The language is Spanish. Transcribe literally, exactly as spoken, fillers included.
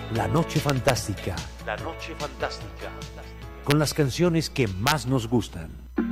La Noche Fantástica. La Noche Fantástica. Con las canciones que más nos gustan.